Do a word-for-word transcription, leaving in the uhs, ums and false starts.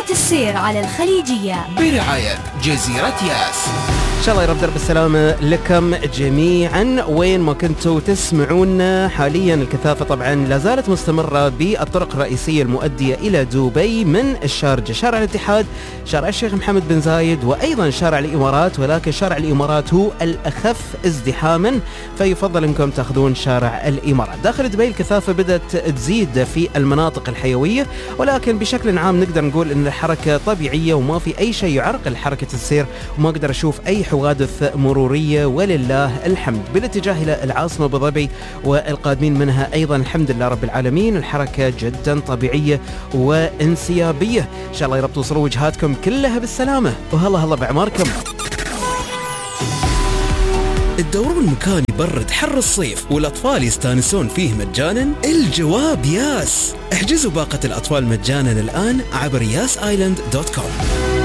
حركة السير على الخليجية برعاية جزيرة ياس. إن شاء الله يا رب درب السلامة لكم جميعا وين ما كنتوا تسمعون. حاليا الكثافة طبعا لا زالت مستمرة بالطرق الرئيسية المؤدية إلى دبي من الشارجة، شارع الاتحاد، شارع الشيخ محمد بن زايد، وأيضا شارع الإمارات، ولكن شارع الإمارات هو الأخف ازدحاما، فيفضل أنكم تأخذون شارع الإمارات. داخل دبي الكثافة بدأت تزيد في المناطق الحيوية، ولكن بشكل عام نقدر نقول أن الحركة طبيعية وما في أي شيء يعرقل حركة السير، وما أقدر أشوف أي حوادث مرورية ولله الحمد. بالاتجاه إلى العاصمة أبو ظبي والقادمين منها أيضا الحمد لله رب العالمين الحركة جدا طبيعية وانسيابية. إن شاء الله يا رب توصلوا وجهاتكم كلها بالسلامة، وهلا هلا بعماركم. الدورون مكان يبرد حر الصيف والأطفال يستانسون فيه مجانا؟ الجواب ياس. احجزوا باقة الأطفال مجانا الآن عبر ياس آيلاند دوت كوم.